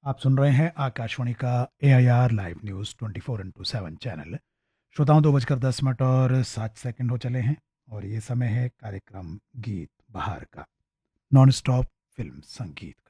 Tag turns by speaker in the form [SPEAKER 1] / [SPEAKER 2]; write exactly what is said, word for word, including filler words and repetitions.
[SPEAKER 1] आप सुन रहे हैं आकाशवाणी का ए I R live news twenty four into seven channel. श्रोताओं, दो बजकर दस मिनट और सात सेकंड हो चले हैं और ये समय है कार्यक्रम गीत बहार का, नॉन स्टॉप फिल्म संगीत